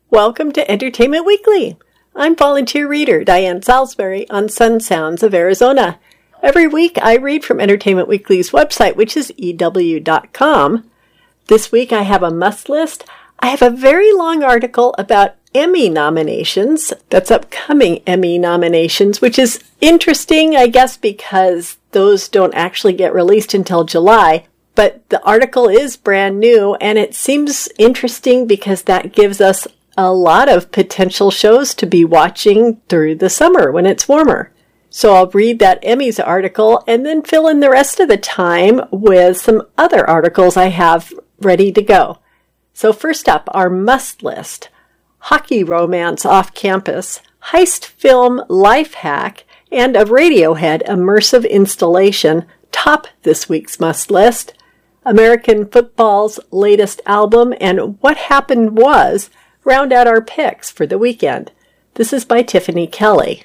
Welcome to Entertainment Weekly. I'm volunteer reader Diane Salisbury on Sun Sounds of Arizona. Every week I read from Entertainment Weekly's website, which is EW.com. This week I have a must list. I have a very long article about Emmy nominations. That's upcoming Emmy nominations, which is interesting, I guess, because those don't actually get released until July. But the article is brand new, and it seems interesting because that gives us a lot of potential shows to be watching through the summer when it's warmer. So I'll read that Emmys article and then fill in the rest of the time with some other articles I have ready to go. So first up, our must list: Hockey Romance Off Campus, Heist Film Life Hack, and a Radiohead immersive installation top this week's must list. American Football's latest album and What Happened Was round out our picks for the weekend. This is by Tiffany Kelly.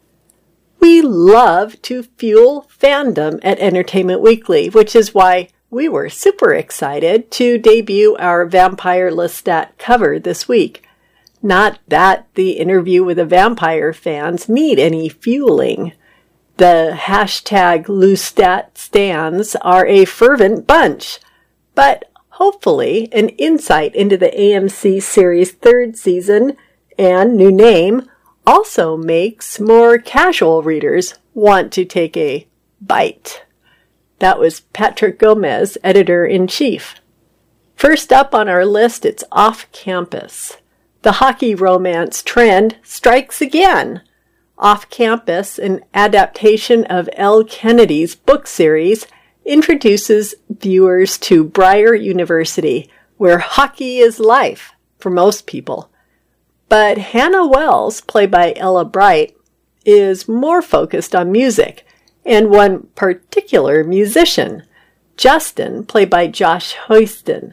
We love to fuel fandom at Entertainment Weekly, which is why we were super excited to debut our Vampire Lestat cover this week. Not that the Interview with a Vampire fans need any fueling. The hashtag Lestat stans are a fervent bunch, but hopefully an insight into the AMC series' third season and new name also makes more casual readers want to take a bite. That was Patrick Gomez, editor-in-chief. First up on our list, it's Off Campus. The hockey romance trend strikes again. Off Campus, an adaptation of Elle Kennedy's book series, introduces viewers to Breyer University, where hockey is life for most people. But Hannah Wells, played by Ella Bright, is more focused on music, and one particular musician, Justin, played by Josh Hoiston.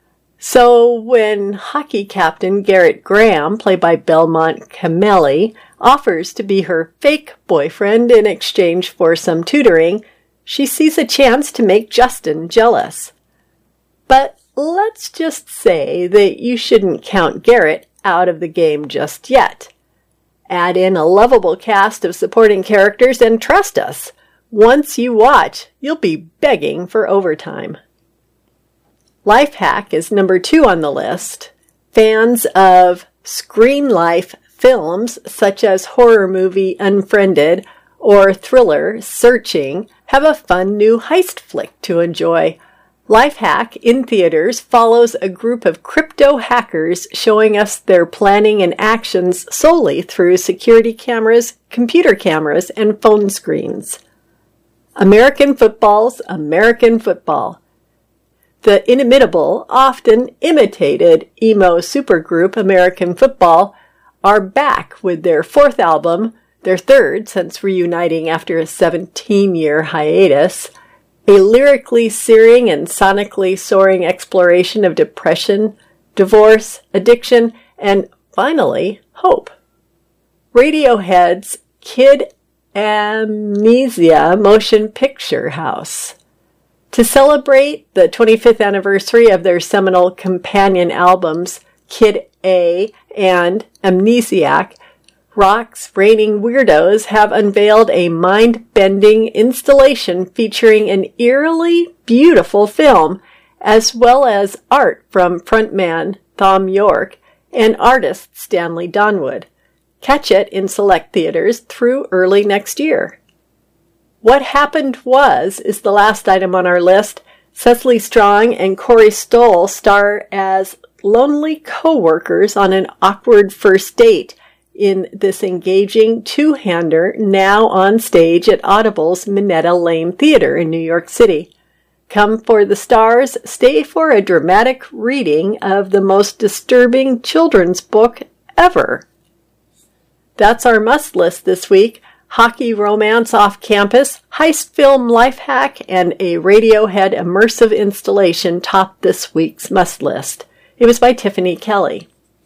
So when hockey captain Garrett Graham, played by Belmont Cameli, offers to be her fake boyfriend in exchange for some tutoring, she sees a chance to make Justin jealous. But let's just say that you shouldn't count Garrett out of the game just yet. Add in a lovable cast of supporting characters and trust us, once you watch, you'll be begging for overtime. Life Hack is number 2 on the list. Fans of Screen Life films such as horror movie Unfriended or thriller Searching have a fun new heist flick to enjoy. Life Hack in theaters follows a group of crypto hackers showing us their planning and actions solely through security cameras, computer cameras, and phone screens. American Football's American Football. The inimitable, often imitated emo supergroup American Football are back with their 4th album, their 3rd since reuniting after a 17-year hiatus, a lyrically searing and sonically soaring exploration of depression, divorce, addiction, and finally, hope. Radiohead's Kid Amnesia Motion Picture House. To celebrate the 25th anniversary of their seminal companion albums, Kid A and Amnesiac, Rock's Reigning Weirdos have unveiled a mind-bending installation featuring an eerily beautiful film, as well as art from frontman Thom Yorke and artist Stanley Donwood. Catch it in select theaters through early next year. What Happened Was is the last item on our list. Cecily Strong and Corey Stoll star as lonely co-workers on an awkward first date in this engaging two-hander now on stage at Audible's Minetta Lane Theater in New York City. Come for the stars, stay for a dramatic reading of the most disturbing children's book ever. That's our must list this week. Hockey Romance Off Campus, Heist Film Life Hack, and a Radiohead immersive installation top this week's must list. It was by Tiffany Kelly.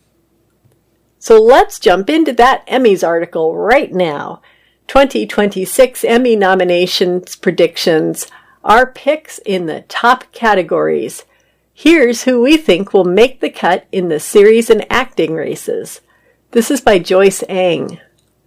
So let's jump into that Emmys article right now. 2026 Emmy nominations predictions. Our picks in the top categories. Here's who we think will make the cut in the series and acting races. This is by Joyce Ang.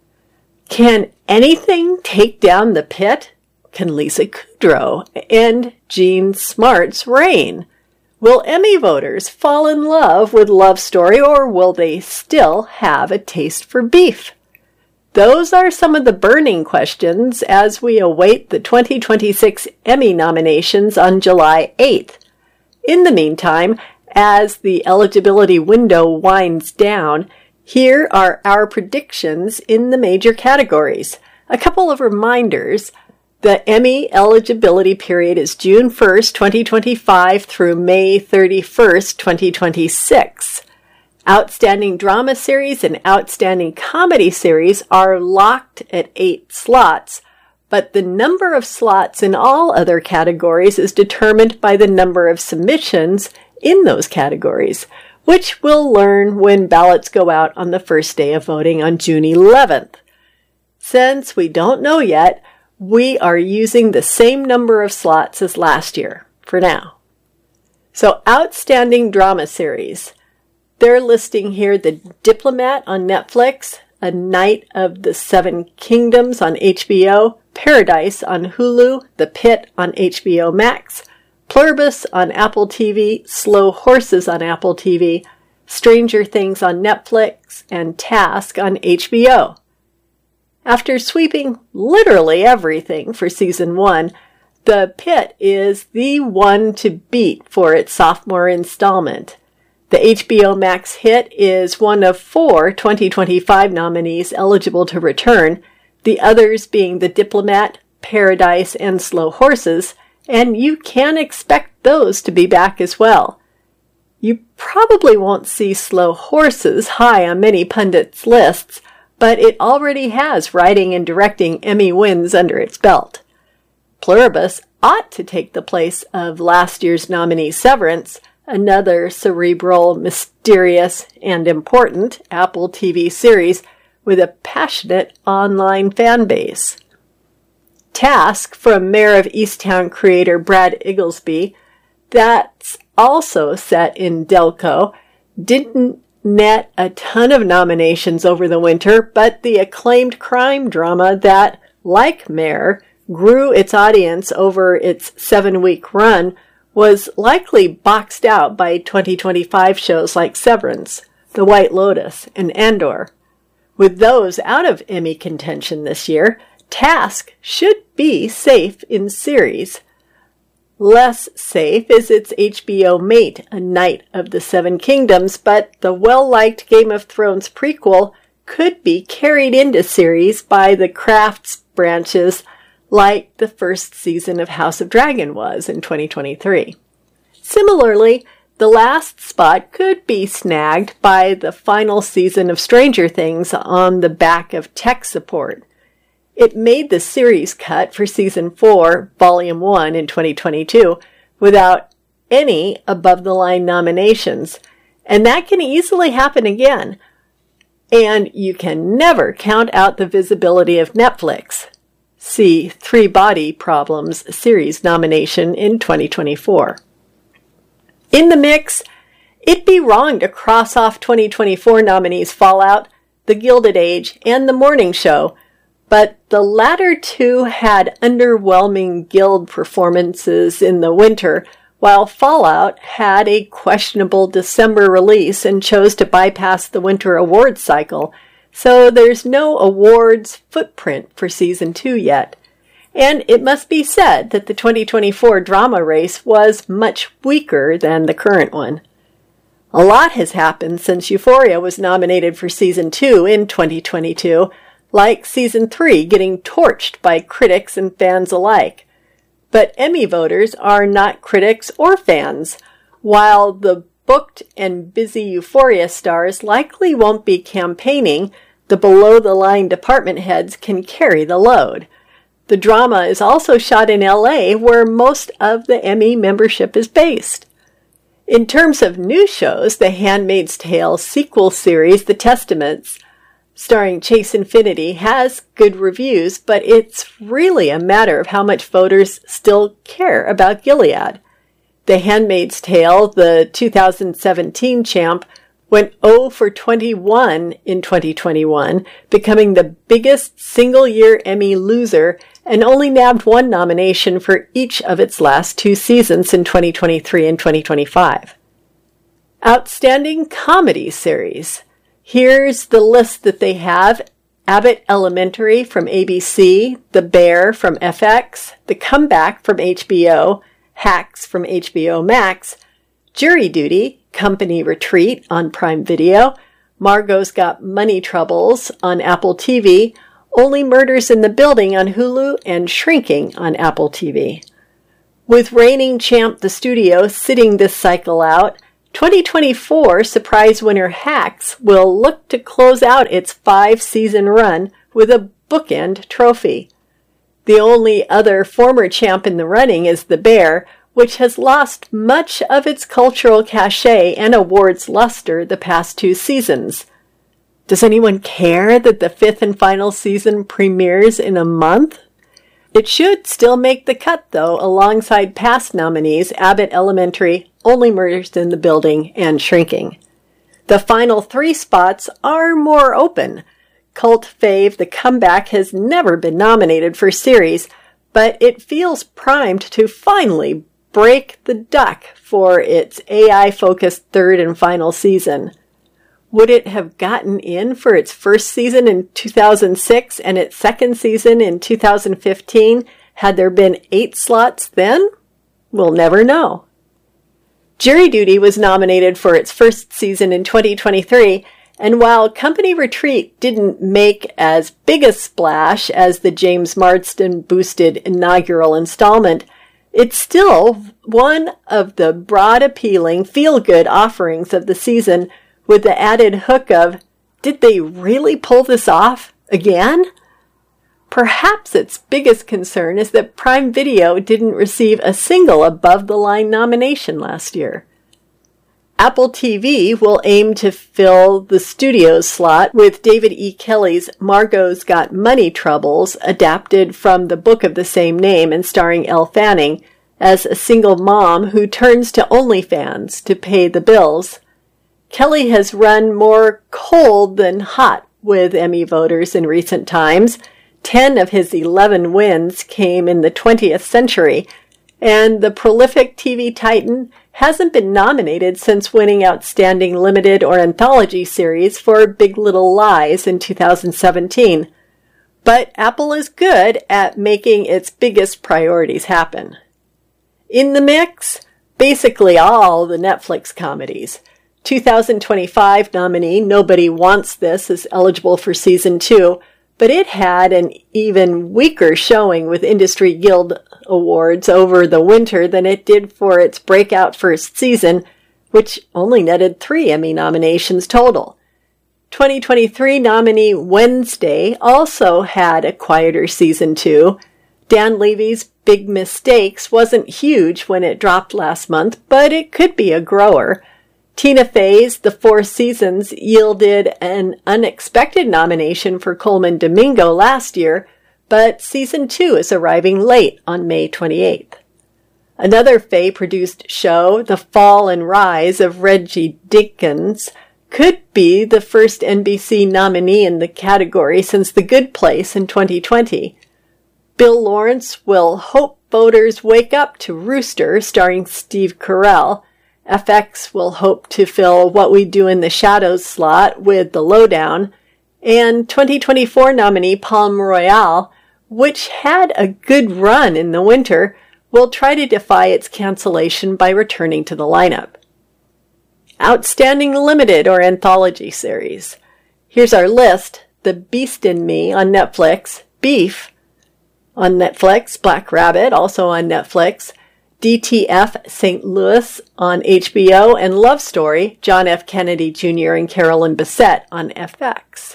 Can anything take down the pit? Can Lisa Kudrow end Jean Smart's reign? Will Emmy voters fall in love with Love Story, or will they still have a taste for beef? Those are some of the burning questions as we await the 2026 Emmy nominations on July 8th. In the meantime, as the eligibility window winds down, here are our predictions in the major categories. A couple of reminders. The Emmy eligibility period is June 1st, 2025 through May 31st, 2026. Outstanding Drama Series and Outstanding Comedy Series are locked at 8 slots, but the number of slots in all other categories is determined by the number of submissions in those categories, which we'll learn when ballots go out on the first day of voting on June 11th. Since we don't know yet, we are using the same number of slots as last year, for now. So, Outstanding Drama Series. They're listing here The Diplomat on Netflix, A Night of the Seven Kingdoms on HBO, Paradise on Hulu, The Pit on HBO Max, Pluribus on Apple TV, Slow Horses on Apple TV, Stranger Things on Netflix, and Task on HBO. After sweeping literally everything for Season 1, The Pit is the one to beat for its sophomore installment. The HBO Max hit is one of 4 2025 nominees eligible to return, the others being The Diplomat, Paradise, and Slow Horses, and you can expect those to be back as well. You probably won't see Slow Horses high on many pundits' lists, but it already has writing and directing Emmy wins under its belt. Pluribus ought to take the place of last year's nominee Severance, another cerebral, mysterious, and important Apple TV series with a passionate online fan base. Task, from Mayor of Easttown creator Brad Igglesby, that's also set in Delco, didn't net a ton of nominations over the winter, but the acclaimed crime drama that, like Mayor, grew its audience over its 7-week run was likely boxed out by 2025 shows like Severance, The White Lotus, and Andor. With those out of Emmy contention this year, Task should be safe in series. Less safe is its HBO mate, A Night of the Seven Kingdoms, but the well-liked Game of Thrones prequel could be carried into series by the crafts branches like the first season of House of Dragon was in 2023. Similarly, the last spot could be snagged by the final season of Stranger Things on the back of tech support. It made the series cut for Season 4, Volume 1 in 2022, without any above-the-line nominations, and that can easily happen again. And you can never count out the visibility of Netflix. See Three Body Problems series nomination in 2024. In the mix, it'd be wrong to cross off 2024 nominees Fallout, The Gilded Age, and The Morning Show, but the latter two had underwhelming Guild performances in the winter, while Fallout had a questionable December release and chose to bypass the winter awards cycle, so there's no awards footprint for Season 2 yet. And it must be said that the 2024 drama race was much weaker than the current one. A lot has happened since Euphoria was nominated for Season 2 in 2022, like Season 3 getting torched by critics and fans alike. But Emmy voters are not critics or fans, while the booked and busy Euphoria stars likely won't be campaigning. The below-the-line department heads can carry the load. The drama is also shot in LA, where most of the Emmy membership is based. In terms of new shows, The Handmaid's Tale sequel series, The Testaments, starring Chase Infinity, has good reviews, but it's really a matter of how much voters still care about Gilead. The Handmaid's Tale, the 2017 champ, went 0 for 21 in 2021, becoming the biggest single-year Emmy loser and only nabbed one nomination for each of its last 2 seasons in 2023 and 2025. Outstanding Comedy Series. Here's the list that they have. Abbott Elementary from ABC, The Bear from FX, The Comeback from HBO, Hacks from HBO Max, Jury Duty, Company Retreat on Prime Video, Margot's Got Money Troubles on Apple TV, Only Murders in the Building on Hulu, and Shrinking on Apple TV. With reigning champ The Studio sitting this cycle out, 2024 surprise winner Hacks will look to close out its 5-season run with a bookend trophy. The only other former champ in the running is The Bear, which has lost much of its cultural cachet and awards luster the past 2 seasons. Does anyone care that the 5th and final season premieres in a month? It should still make the cut, though, alongside past nominees Abbott Elementary, Only Murders in the Building, and Shrinking. The final 3 spots are more open. Cult fave The Comeback has never been nominated for series, but it feels primed to finally break the duck for its AI-focused 3rd and final season. Would it have gotten in for its first season in 2006 and its second season in 2015 had there been 8 slots then? We'll never know. Jury Duty was nominated for its first season in 2023, and while Company Retreat didn't make as big a splash as the James Marsden-boosted inaugural installment, it's still one of the broad-appealing, feel-good offerings of the season, with the added hook of, did they really pull this off again? Perhaps its biggest concern is that Prime Video didn't receive a single above-the-line nomination last year. Apple TV will aim to fill the studio's slot with David E. Kelley's Margot's Got Money Troubles, adapted from the book of the same name and starring Elle Fanning, as a single mom who turns to OnlyFans to pay the bills. Kelley has run more cold than hot with Emmy voters in recent times. 10 of his 11 wins came in the 20th century, and the prolific TV titan hasn't been nominated since winning Outstanding Limited or Anthology Series for Big Little Lies in 2017. But Apple is good at making its biggest priorities happen. In the mix, basically all the Netflix comedies. 2025 nominee Nobody Wants This is eligible for Season 2, but it had an even weaker showing with Industry Guild Awards over the winter than it did for its breakout first season, which only netted 3 Emmy nominations total. 2023 nominee Wednesday also had a quieter Season 2. Dan Levy's Big Mistakes wasn't huge when it dropped last month, but it could be a grower. Tina Fey's The Four Seasons yielded an unexpected nomination for Colman Domingo last year, but Season 2 is arriving late on May 28th. Another Fey-produced show, The Fall and Rise of Reggie Dickens, could be the first NBC nominee in the category since The Good Place in 2020. Bill Lawrence will hope voters wake up to Rooster, starring Steve Carell. FX will hope to fill What We Do in the Shadows slot with The Lowdown, and 2024 nominee Palm Royale, which had a good run in the winter, will try to defy its cancellation by returning to the lineup. Outstanding Limited or Anthology Series. Here's our list. The Beast in Me on Netflix, Beef on Netflix, Black Rabbit also on Netflix, DTF St. Louis on HBO, and Love Story, John F. Kennedy Jr. and Carolyn Bessette on FX.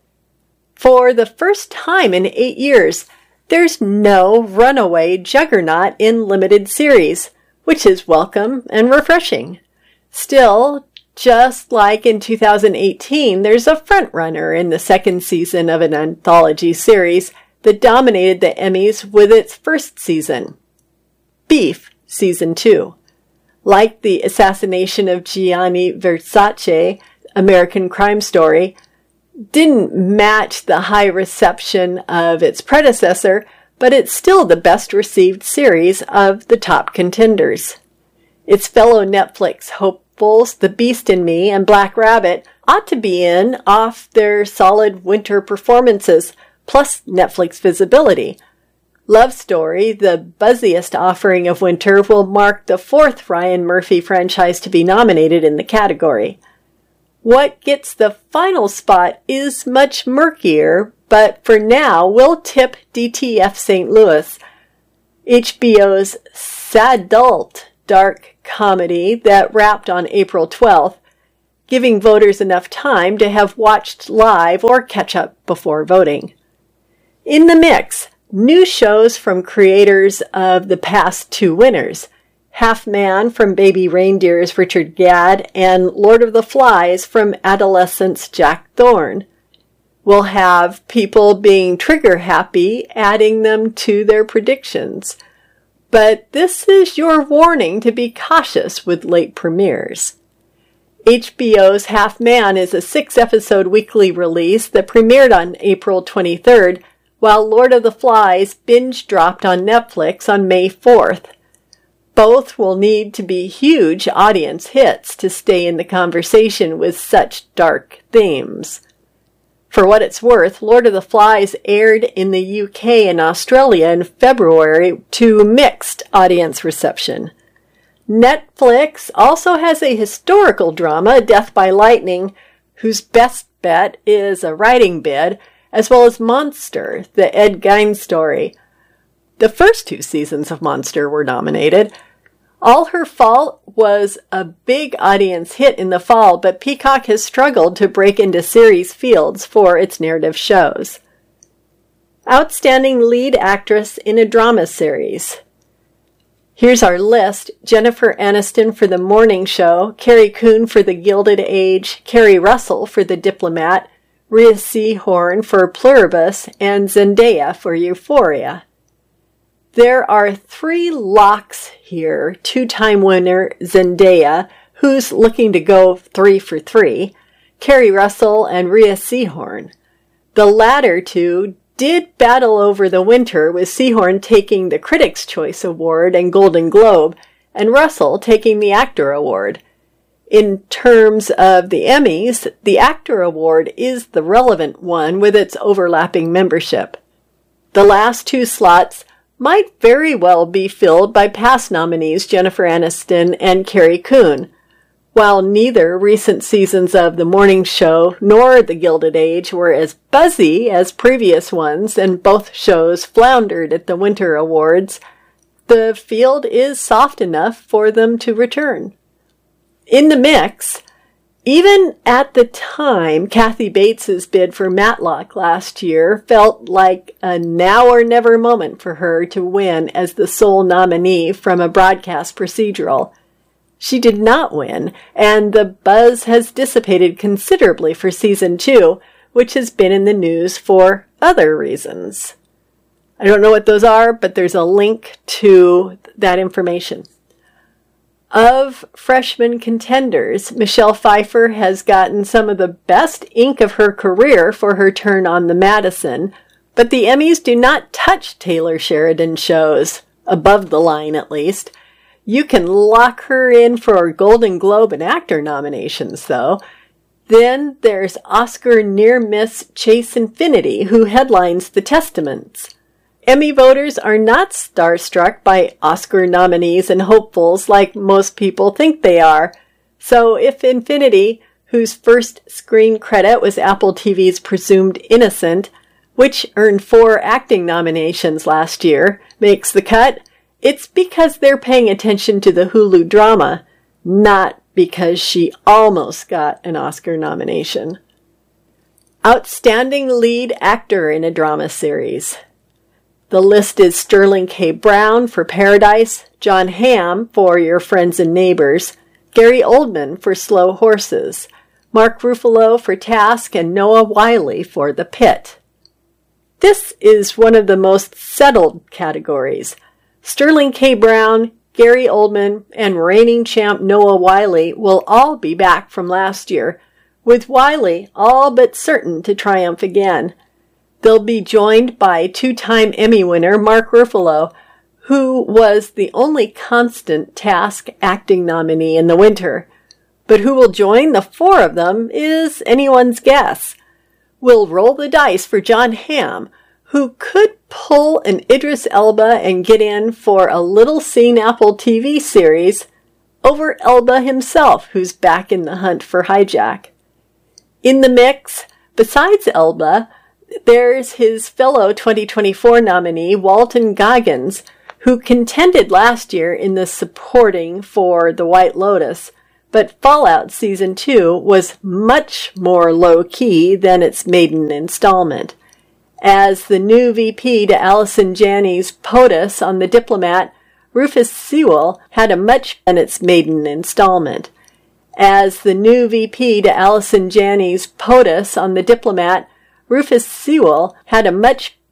For the first time in 8 years, there's no runaway juggernaut in limited series, which is welcome and refreshing. Still, just like in 2018, there's a frontrunner in the second season of an anthology series that dominated the Emmys with its first season. Beef, Season 2. like the assassination of Gianni Versace, American Crime Story, didn't match the high reception of its predecessor, but it's still the best received series of the top contenders. Its fellow Netflix hopefuls, The Beast in Me and Black Rabbit, ought to be in off their solid winter performances, plus Netflix visibility. Love Story, the buzziest offering of winter, will mark the fourth Ryan Murphy franchise to be nominated in the category. What gets the final spot is much murkier, but for now we'll tip DTF St. Louis, HBO's sadult dark comedy that wrapped on April 12th, giving voters enough time to have watched live or catch up before voting. In the mix, new shows from creators of the past two winners, Half Man from Baby Reindeer's Richard Gadd and Lord of the Flies from Adolescent's Jack Thorne. We'll have people being trigger happy, adding them to their predictions. But this is your warning to be cautious with late premieres. HBO's Half Man is a 6-episode weekly release that premiered on April 23rd, while Lord of the Flies binge-dropped on Netflix on May 4th. Both will need to be huge audience hits to stay in the conversation with such dark themes. For what it's worth, Lord of the Flies aired in the UK and Australia in February to mixed audience reception. Netflix also has a historical drama, Death by Lightning, whose best bet is a writing bid, as well as Monster, the Ed Gein story. The first two seasons of Monster were nominated. All Her Fault was a big audience hit in the fall, but Peacock has struggled to break into series fields for its narrative shows. Outstanding lead actress in a drama series. Here's our list. Jennifer Aniston for The Morning Show, Carrie Coon for The Gilded Age, Kerry Russell for The Diplomat, Rhea Seehorn for Pluribus, and Zendaya for Euphoria. There are 3 locks here. 2-time winner Zendaya, who's looking to go 3 for 3, Kerry Russell and Rhea Seehorn. The latter two did battle over the winter, with Seehorn taking the Critics' Choice Award and Golden Globe, and Russell taking the Actor Award. In terms of the Emmys, the Actor Award is the relevant one with its overlapping membership. The last 2 slots might very well be filled by past nominees Jennifer Aniston and Carrie Coon. While neither recent seasons of The Morning Show nor The Gilded Age were as buzzy as previous ones, and both shows floundered at the Winter Awards, the field is soft enough for them to return. In the mix, even at the time Kathy Bates's bid for Matlock last year felt like a now or never moment for her to win as the sole nominee from a broadcast procedural. She did not win, and the buzz has dissipated considerably for season 2, which has been in the news for other reasons. I don't know what those are, but there's a link to that information. Of freshman contenders, Michelle Pfeiffer has gotten some of the best ink of her career for her turn on the Madison, but the Emmys do not touch Taylor Sheridan shows, above the line at least. You can lock her in for Golden Globe and actor nominations, though. Then there's Oscar near-miss Chase Infinity, who headlines The Testaments. Emmy voters are not starstruck by Oscar nominees and hopefuls like most people think they are. So if Infinity, whose first screen credit was Apple TV's Presumed Innocent, which earned 4 acting nominations last year, makes the cut, it's because they're paying attention to the Hulu drama, not because she almost got an Oscar nomination. Outstanding lead actor in a drama series. The list is Sterling K. Brown for Paradise, Jon Hamm for Your Friends and Neighbors, Gary Oldman for Slow Horses, Mark Ruffalo for Task, and Noah Wyle for The Pit. This is one of the most settled categories. Sterling K. Brown Gary Oldman, and reigning champ Noah Wyle will all be back from last year, with Wyle all but certain to triumph again. They'll be joined by two-time Emmy winner Mark Ruffalo, who was the only constant Task acting nominee in the winter. But who will join the four of them is anyone's guess. We'll roll the dice for Jon Hamm, who could pull an Idris Elba and get in for a little-seen Apple TV series over Elba himself, who's back in the hunt for Hijack. In the mix, besides Elba, there's his fellow 2024 nominee, Walton Goggins, who contended last year in the supporting for The White Lotus, but Fallout Season 2 was much more low-key than its maiden installment. As the new VP to Allison Janney's POTUS on The Diplomat, Rufus Sewell had a much in its maiden installment. As the new VP to Allison Janney's POTUS on The Diplomat, Rufus Sewell had a much